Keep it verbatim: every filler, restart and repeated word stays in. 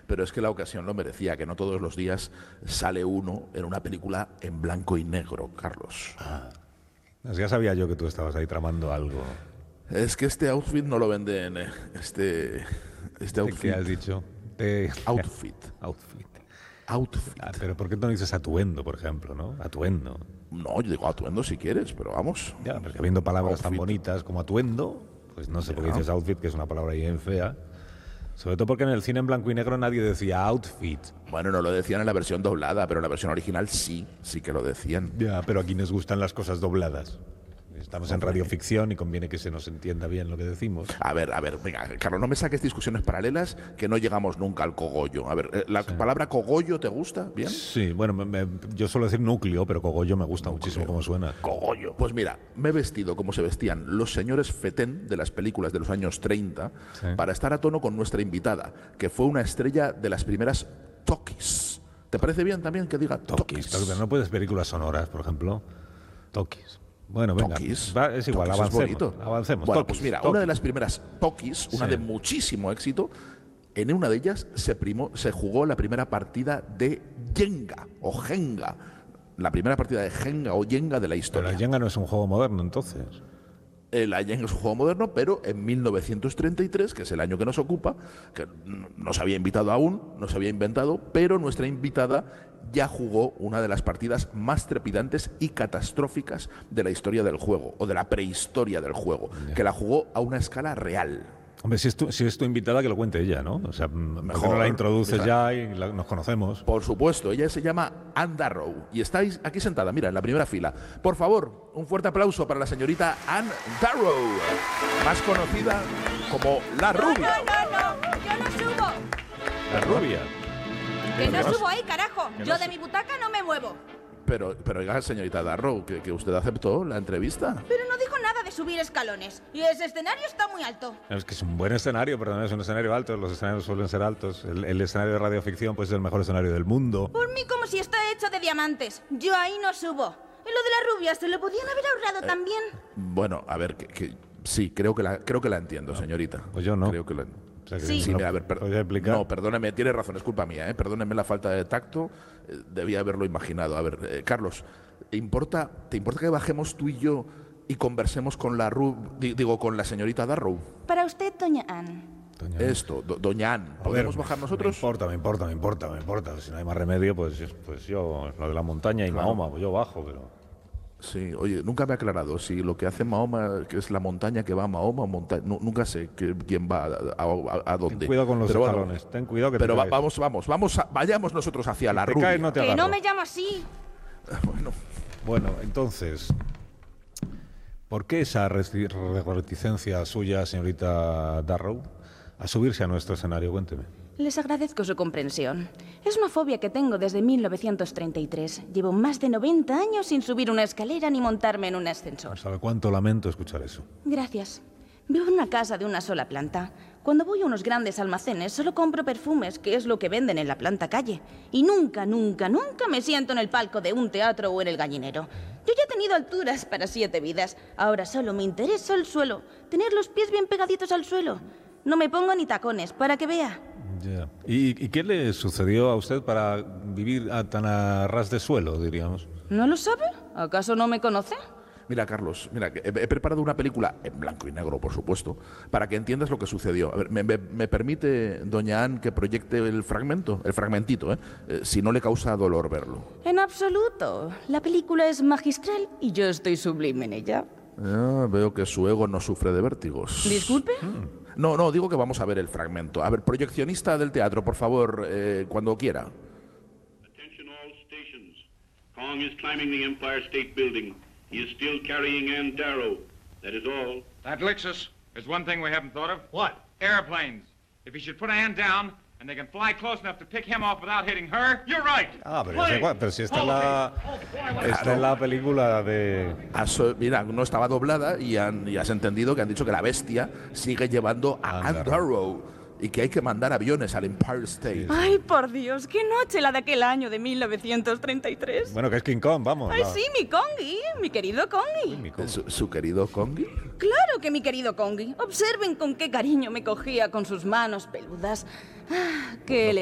pero es que la ocasión lo merecía, que no todos los días sale uno en una película en blanco y negro, Carlos. Ah, ya sabía yo que tú estabas ahí tramando algo. Es que este outfit no lo venden, eh, este, este outfit. ¿Qué has dicho? De... Outfit. Outfit. Outfit. Ah, pero ¿por qué no dices atuendo, por ejemplo, no? Atuendo. No, yo digo atuendo si quieres, pero vamos. Ya, porque habiendo palabras Outfit. tan bonitas como atuendo, pues no sé Ya. por qué dices outfit, que es una palabra bien fea. Sobre todo porque en el cine en blanco y negro nadie decía outfit. Bueno, no lo decían en la versión doblada, pero en la versión original sí, sí que lo decían. Ya, pero aquí nos gustan las cosas dobladas. Estamos en radioficción y conviene que se nos entienda bien lo que decimos. A ver, a ver, venga, Carlos, no me saques discusiones paralelas que no llegamos nunca al cogollo. A ver, eh, ¿la Sí. palabra cogollo te gusta? ¿Bien? Sí, bueno, me- me- yo suelo decir núcleo, pero cogollo me gusta muchísimo cómo suena. Cogollo. Pues mira, me he vestido como se vestían los señores Fetén de las películas de los años treinta Sí. para estar a tono con nuestra invitada, que fue una estrella de las primeras Tokis. ¿Te parece bien también que diga Tokis. Tokis? Pero no puedes películas sonoras, por ejemplo. Tokis. Bueno, venga. Tokis. Va, es igual, Tokis es avancemos. bonito. avancemos. Bueno, Tokis, pues mira, Tokis. una de las primeras Tokis, una Sí. de muchísimo éxito, en una de ellas se, primó, se jugó la primera partida de Jenga o Jenga. La primera partida de Jenga o Jenga de la Pero historia. la Jenga no es un juego moderno, entonces. El Jenga es un juego moderno, pero en mil novecientos treinta y tres, que es el año que nos ocupa, que no se había invitado aún, no se había inventado, pero nuestra invitada ya jugó una de las partidas más trepidantes y catastróficas de la historia del juego, o de la prehistoria del juego, Ya. que la jugó a una escala real. Hombre, si es, tu, si es tu invitada, que lo cuente ella, ¿no? O sea, mejor Mejor, no la introduces mira. ya y la- nos conocemos. Por supuesto, ella se llama Anne Darrow y estáis aquí sentada, mira, en la primera fila. Por favor, un fuerte aplauso para la señorita Anne Darrow, más conocida como La No, Rubia. no, no, no, yo no subo. La rubia. Que no no subo ahí, carajo. que Yo no de su- mi butaca no me muevo. Pero, pero oiga, señorita Darrow, que, que usted aceptó la entrevista. Pero no dijo nada de subir escalones. Y ese escenario está muy alto. Es que es un buen escenario, perdón, es un escenario alto. Los escenarios suelen ser altos. El, el escenario de radioficción pues, es el mejor escenario del mundo. Por mí como si está hecho de diamantes. Yo ahí no subo. Y lo de la rubia se lo podían haber ahorrado también. Bueno, a ver, que, que- sí, creo que la, creo que la entiendo, señorita. Pues yo no. Creo que la, O sea, que Sí. me Sí, lo mira, a ver, per- ¿podría explicar? no, perdóneme, tiene razón, es culpa mía, ¿eh? Perdóneme la falta de tacto, eh, debía haberlo imaginado. A ver, eh, Carlos, ¿te importa, ¿te importa que bajemos tú y yo y conversemos con la Ru- di- digo, con la señorita Darrow? Para usted, doña Anne. Doña- Esto, do- doña Anne, A ver, ¿podemos bajar Me nosotros? importa, me importa, me importa, me importa. Si no hay más remedio, pues, pues yo, lo de la montaña y Claro. Mahoma, pues yo bajo, pero... Sí, oye, nunca me ha aclarado si lo que hace Mahoma, que es la montaña que va a Mahoma, o monta- nu- nunca sé que- quién va a, a- a dónde. Ten cuidado con los Pero bueno, escalones, ten cuidado que Pero te va- caes. vamos, vamos, vamos, a- vayamos nosotros hacia la te rubia. caes, no te Que agarro. no me llama así. Bueno, Bueno, entonces, ¿por qué esa reti- reticencia suya, señorita Darrow, a subirse a nuestro escenario? Cuénteme. Les agradezco su comprensión. Es una fobia que tengo desde mil novecientos treinta y tres. Llevo más de noventa años sin subir una escalera ni montarme en un ascensor. ¿Sabe cuánto lamento escuchar eso? Gracias. Vivo en una casa de una sola planta. Cuando voy a unos grandes almacenes solo compro perfumes, que es lo que venden en la planta calle. Y nunca, nunca, nunca me siento en el palco de un teatro o en el gallinero. Yo ya he tenido alturas para siete vidas. Ahora solo me interesa el suelo. Tener los pies bien pegaditos al suelo. No me pongo ni tacones, para que vea. Ya. ¿Y, y qué le sucedió a usted para vivir a tan a ras de suelo, diríamos? ¿No lo sabe? ¿Acaso no me conoce? mira, Carlos, mira, que he, he preparado una película, en blanco y negro, por supuesto, para que entiendas lo que sucedió. A ver, ¿me, me- me permite, doña Anne, que proyecte el fragmento? El fragmentito, ¿eh? Eh, si no le causa dolor verlo. En absoluto. La película es magistral y yo estoy sublime en ella. Ah, veo que su ego no sufre de vértigos. ¿Disculpe? No, no, digo que vamos a ver el fragmento. A ver, proyeccionista del teatro, por favor, eh, cuando quiera. Attention all stations. Kong is climbing the Empire State Building. He is still carrying Ann Darrow. That is all. That licks us. There's one thing we haven't thought of. What? Airplanes. If he should put Ann down, and they can fly close enough to pick him off without hitting her. You're right. Ah, pero, es igual, pero si está en la, está en la película de... Has- mira, no estaba doblada y, han- y has entendido que han dicho que la bestia sigue llevando a Anne Anne Darrow. Darrow y que hay que mandar aviones al Empire State. Ay, por Dios, qué noche la de aquel año de mil novecientos treinta y tres. Bueno, que es King Kong, vamos. Ay, va. sí, mi Congi, mi querido Congi. Mi Kong. Su, su querido Congi. Claro que mi querido Congi. Observen con qué cariño me cogía con sus manos peludas. Ah, qué